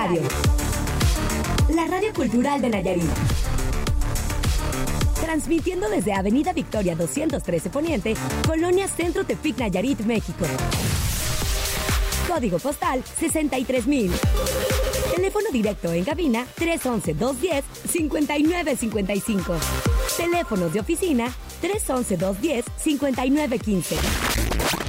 Radio. La radio cultural de Nayarit. Transmitiendo desde Avenida Victoria 213 Poniente, Colonia Centro Tepic, Nayarit, México. Código postal 63,000. Teléfono directo en cabina 311-210-5955. Teléfonos de oficina 311-210-5915.